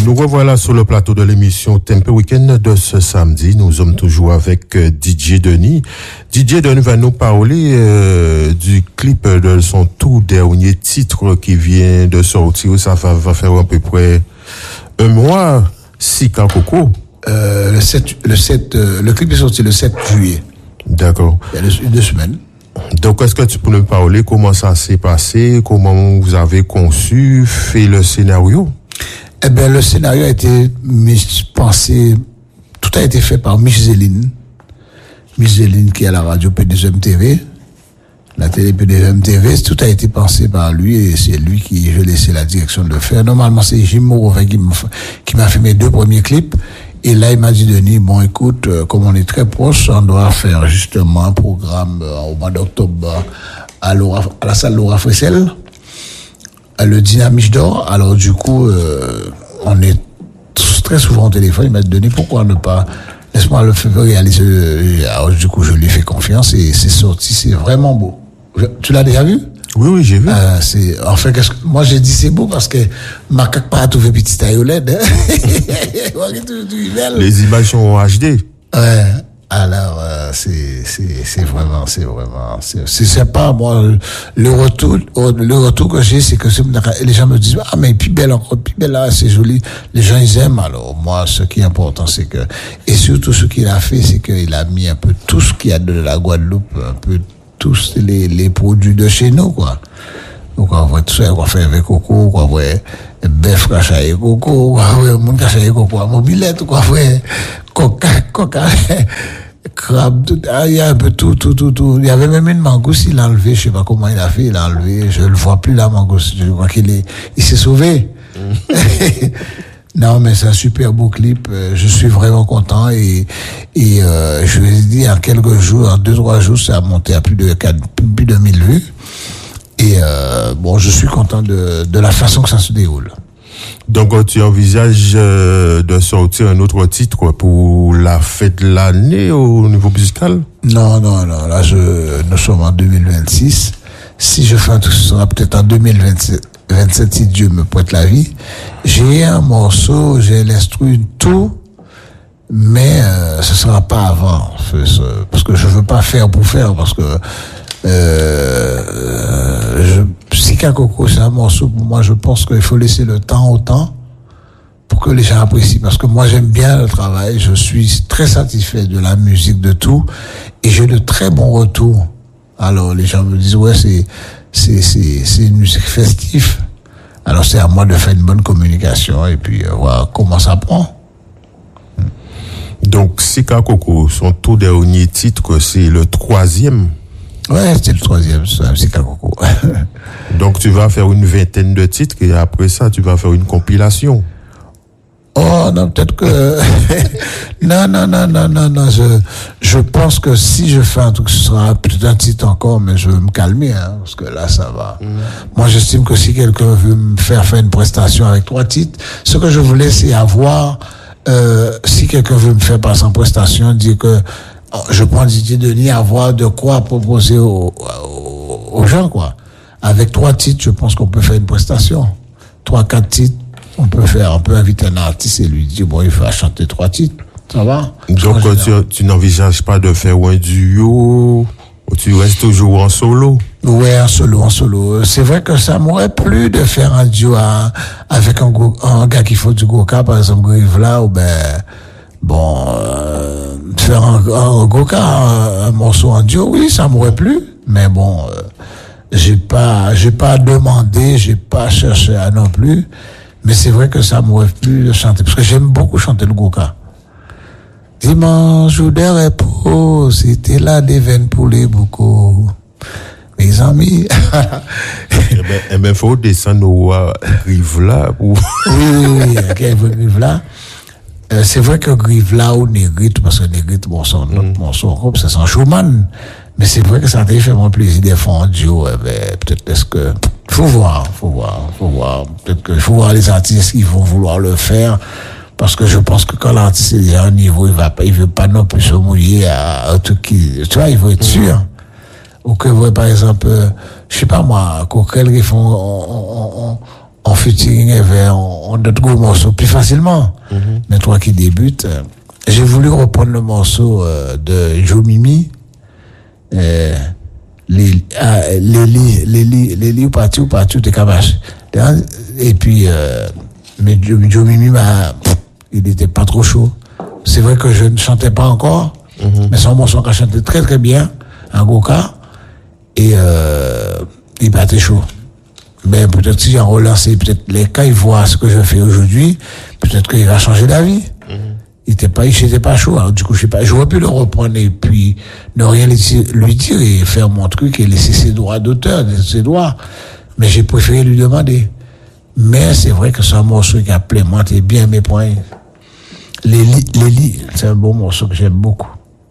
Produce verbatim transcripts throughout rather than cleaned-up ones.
Nous revoilà sur le plateau de l'émission Tempo Weekend de ce samedi. Nous sommes toujours avec D J Denis. D J Denis va nous parler euh, du clip de son tout dernier titre qui vient de sortir. Ça va, va faire à peu près un mois. Sika Coco. Euh, le sept, le sept, euh, le clip est sorti le sept juillet. D'accord. Il y a deux semaines. Donc, est-ce que tu peux nous parler comment ça s'est passé, comment vous avez conçu, fait le scénario? Eh bien, le scénario a été mis, pensé, tout a été fait par Micheline. Micheline qui est à la radio P deux M T V, la télé P deux M T V, tout a été pensé par lui et c'est lui qui, je laissé la direction de le faire. Normalement, c'est Jim Morovin qui m'a, qui m'a fait mes deux premiers clips. Et là, il m'a dit, Denis, bon, écoute, euh, comme on est très proche, on doit faire justement un programme euh, au mois d'octobre euh, à, Laura, à la salle Laura Fressel, à le Dynamiche d'Or. Alors, du coup, euh, on est très souvent au téléphone. Il m'a dit, Denis, pourquoi ne pas, laisse-moi le faire réaliser. Alors, du coup, je lui ai fait confiance et c'est sorti, c'est vraiment beau. Je, tu l'as déjà vu? Oui, oui, j'ai vu. Euh, c'est, en fait, qu'est-ce que, moi, j'ai dit c'est beau parce que ma caque pas trouvé petit taille O L E D, hein. Les images sont en H D. Ouais. Alors, euh, c'est, c'est, c'est vraiment, c'est vraiment, c'est, c'est sympa. Moi, le retour, le retour que j'ai, c'est que les gens me disent, ah, mais plus belle encore, plus belle là, c'est joli. Les gens, ils aiment. Alors, moi, ce qui est important, c'est que, et surtout ce qu'il a fait, c'est qu'il a mis un peu tout ce qu'il y a de la Guadeloupe, un peu tous les, les produits de chez nous, quoi. Donc, on voit tout ça, on fait avec coco, on voit bœuf caché et coco, on voit moun caché et coco, mobilette, on voit coca, coca, crabe, tout, ah, il y a un peu tout, tout, tout, tout. Il y avait même une mangouste, il l'a enlevé, je sais pas comment il a fait, il l'a enlevé, je le vois plus, la mangouste, je crois qu'il est, il s'est sauvé. Non, mais c'est un super beau clip. Je suis vraiment content et et euh, je vais dire en quelques jours, en deux trois jours, ça a monté à plus de quatre, plus de mille vues. Et euh, bon, je suis content de de la façon que ça se déroule. Donc, tu envisages euh, de sortir un autre titre pour la fête de l'année au niveau musical? Non, non, non. Là, je nous sommes en deux mille vingt-six. Si je fais un truc, ce sera peut-être en deux mille vingt-sept. vingt-sept si Dieu me prête la vie. J'ai un morceau, j'ai l'instru, tout, mais euh, ce sera pas avant, parce que je veux pas faire pour faire, parce que euh, je, Sika Coco, c'est un morceau pour moi. Je pense qu'il faut laisser le temps au temps pour que les gens apprécient, parce que moi j'aime bien le travail, je suis très satisfait de la musique, de tout, et j'ai de très bons retours. Alors les gens me disent ouais, c'est c'est c'est c'est une musique festive. Alors c'est à moi de faire une bonne communication et puis euh, voir comment ça prend. Donc Sika Coco, son tout dernier titre, c'est le troisième. Ouais, c'est le troisième, c'est Sika Coco. Donc tu vas faire une vingtaine de titres et après ça tu vas faire une compilation. Oh non, peut-être que non, non, non, non, non, non. Je, je pense que si je fais un truc, ce sera peut-être un titre encore, mais je veux me calmer, hein, parce que là, ça va. Mmh. Moi, j'estime que si quelqu'un veut me faire faire une prestation avec trois titres, ce que je voulais, c'est avoir, euh, si quelqu'un veut me faire passer en prestation, dire que je prends Didier Denis, avoir de quoi proposer aux, aux, aux gens, quoi. Avec trois titres, je pense qu'on peut faire une prestation. Trois, quatre titres. On peut faire, on peut inviter un artiste et lui dire, bon, il faut chanter trois titres. Ça va? Donc, tu, tu n'envisages pas de faire un duo, ou tu restes toujours en solo? Ouais, en solo, en solo. C'est vrai que ça m'aurait plu de faire un duo à, avec un, go, un gars qui fait du goka, par exemple, Grivla, ou ben, bon, euh, faire un, un goka, un, un morceau en duo, oui, ça m'aurait plu. Mais bon, euh, j'ai pas, j'ai pas demandé, j'ai pas cherché à non plus. Mais c'est vrai que ça m'aurait plu de chanter, parce que j'aime beaucoup chanter le goka. Dimanche jour de repos, c'était là des veines pour les boucos. Mes amis. eh ben, eh ben, faut descendre au uh, Grivla ou. oui, oui, oui, okay, Grivla. Euh, c'est vrai que Grivla ou Négrite, parce que Négrite, bon, son, mm. notre morceau, c'est son showman. Mais c'est vrai que ça t'a fait mon plaisir de faire un duo, eh ben, peut-être est-ce que, faut voir, faut voir, faut voir. Peut-être que, faut voir les artistes qui vont vouloir le faire. Parce que je pense que quand l'artiste est à un niveau, il va pas, il veut pas non plus se mouiller à un truc qui, tu vois, il veut être sûr. Mmh. Ou que, ouais, par exemple, euh, je sais pas moi, Coquel, ils font, en, en, en, en featuring, on, prendre d'autres gros morceaux plus facilement. Mm-hmm. Mais toi qui débutes, euh, j'ai voulu reprendre le morceau euh, de Joe Mimi, euh, les ah, les lits les lits les lits partout partout de Kabash. Et puis euh, mais Joe, Joe Mimi m'a il était pas trop chaud. C'est vrai que je ne chantais pas encore, mm-hmm. mais son morceau a chanté très très bien en Goka et euh, il battait chaud. Mais peut-être si j'ai relancé, peut-être les cas ils voient ce que je fais aujourd'hui, peut-être qu'il va changer d'avis. Mm-hmm. Il était pas, il était pas chaud. Alors, du coup, je sais pas, j'aurais pu le reprendre et puis ne rien lui dire et faire mon truc et laisser ses droits d'auteur, ses droits. Mais j'ai préféré lui demander. Mais c'est vrai que c'est un morceau qui a pleinement et bien mes points. Les lits, les lits, c'est un bon morceau que j'aime beaucoup.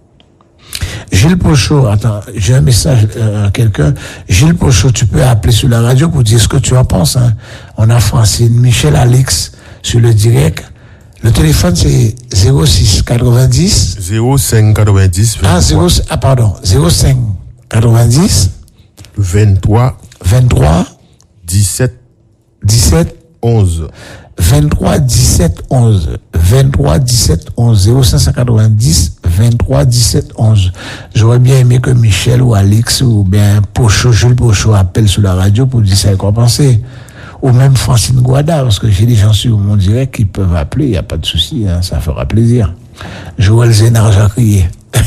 Gilles Pochot, attends, j'ai un message euh, à quelqu'un. Gilles Pochot, tu peux appeler sur la radio pour dire ce que tu en penses. Hein. On a Francine, Michel, Alex sur le direct. Le téléphone, c'est zéro six quatre-vingt-dix. zéro cinq quatre-vingt-dix. Ah, zéro, ah, pardon, zéro cinq quatre-vingt-dix. vingt-trois. vingt-trois. dix-sept. dix-sept. onze. vingt-trois, dix-sept, onze. vingt-trois, dix-sept, onze. zéro cinq quatre-vingt-dix, vingt-trois, dix-sept, onze. J'aurais bien aimé que Michel ou Alex ou bien Pochot, Jules Pochot appelle sur la radio pour dire ça et quoi penser. Ou même Francine Guada, parce que j'ai des gens sur mon direct qui peuvent appeler, il n'y a pas de souci, hein, ça fera plaisir. Joël Zénard Jacquier.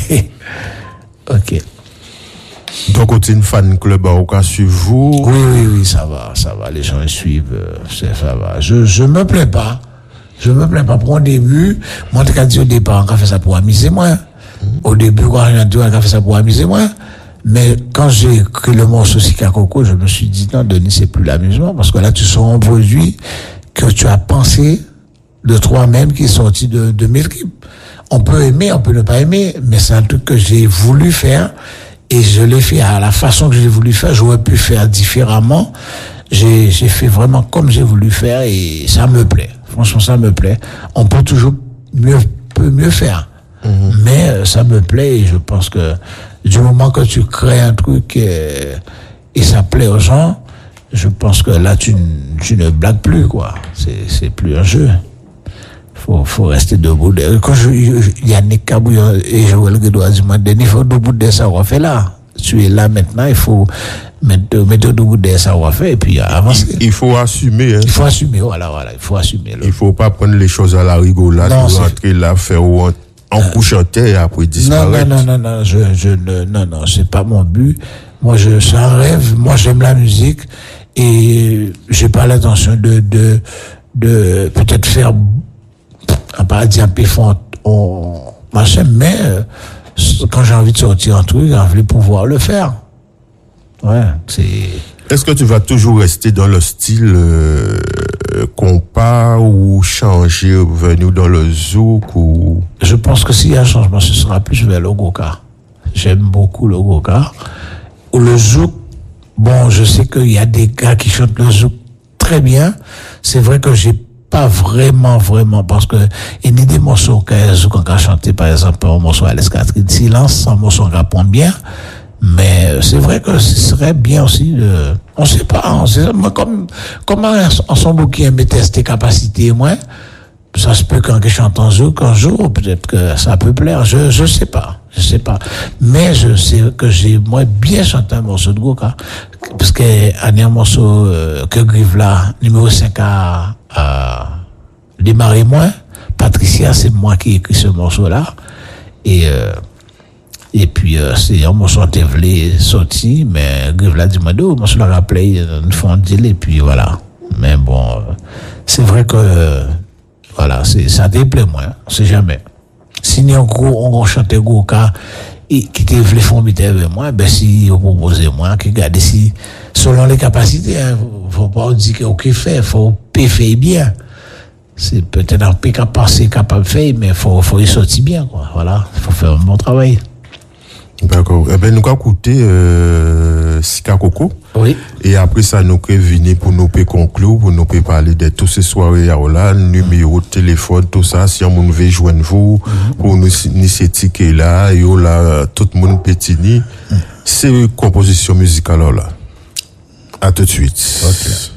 Ok. Donc, côté une fan club à Oka suivre vous? Oui, oui, oui, ça va, ça va, les gens ils suivent, euh, ça va. Je, je me plais pas. Je me plains pas. Pour un début, moi, je t'ai dit au départ, on a fait ça pour amuser moi. Mm-hmm. Au début, quand j'ai dit, on a fait ça pour amuser moi. Mais quand j'ai écrit le morceau Sika Coco, je me suis dit, non, Denis, c'est plus l'amusement, parce que là, tu sors un produit que tu as pensé de toi-même qui est sorti de, de mes clips. On peut aimer, on peut ne pas aimer, mais c'est un truc que j'ai voulu faire, et je l'ai fait à la façon que j'ai voulu faire. J'aurais pu faire différemment. J'ai, j'ai fait vraiment comme j'ai voulu faire, et ça me plaît. Franchement, ça me plaît. On peut toujours mieux, peut mieux faire. Mmh. Mais euh, ça me plaît, et je pense que du moment que tu crées un truc et, et ça plaît aux gens, je pense que là, tu, tu ne blagues plus, quoi. C'est, c'est plus un jeu. Faut, faut rester debout. Quand je, il y a Nick Cabouillon et Joël Guédois du monde, il faut debout de ça, on fait là. Tu es là maintenant, il faut mettre, mettre debout de ça, on fait, et puis avancer. Il, il faut assumer, hein. Il faut assumer, voilà, voilà, il faut assumer. Là. Il faut pas prendre les choses à la rigolade, rentrer là, faire ou en couchant terre après disparaître. Non, non, non, non, non, je, je ne, non, non, c'est pas mon but. Moi, je, c'est un rêve. Moi, j'aime la musique et j'ai pas l'intention de, de, de, peut-être faire, à pas dire péfant, on, machin, mais, euh, quand j'ai envie de sortir un truc, j'ai envie de pouvoir le faire. Ouais, c'est. Est-ce que tu vas toujours rester dans le style euh, compas ou changer, venir dans le zouk ou... Je pense que s'il y a un changement, ce sera plus vers le goka. J'aime beaucoup le goka. Ou le zouk, bon, je sais qu'il y a des gars qui chantent le zouk très bien. C'est vrai que j'ai pas vraiment, vraiment, parce que il y a des morceaux que zouk on a chanté, par exemple, un morceau à l'escadrille silence, un morceau qu'on apprend bien. Mais c'est vrai que ce serait bien aussi de, on sait pas, on sait, moi, comme, comment ensemble qui aime tester capacité, moi, ça se peut quand je chante en zouk un jour, peut-être que ça peut plaire, je, je sais pas, je sais pas. Mais je sais que j'ai, moi, bien chanté un morceau de goka, parce que, y a un morceau, euh, que Grive là, numéro cinq a, a démarré moi, Patricia, c'est moi qui ai écrit ce morceau-là, et, euh, Et puis, euh, c'est un morceau en tévelé sorti, mais Grive l'a dit, moi, deux, moi, je l'ai rappelé, une fois en deal, et puis voilà. Mais bon, euh, c'est vrai que, euh, voilà, c'est, ça déplaît, moi, hein, on sait jamais. Si on gros, on chantait gros cas, et qui tévelé font avec moi, ben, si on proposait moi, qui garde si, selon les capacités, hein, faut pas dire qu'il faut faire, faut faire bien. C'est peut-être un peu capable, capable de faire, mais faut, faut y sortir bien, quoi. Voilà, faut faire un bon travail. D'accord. Eh ben, nous avons écouté euh, Sika Coco. Oui. Et après ça, nous avons venu pour nous conclure, pour nous parler de toutes ces soirées là, numéro de téléphone, tout ça. Si on veut joindre vous, mm-hmm. pour nous, ni ces tickets là, et là, tout le monde pétini. Mm. C'est une composition musicale là. À tout de suite. Ok.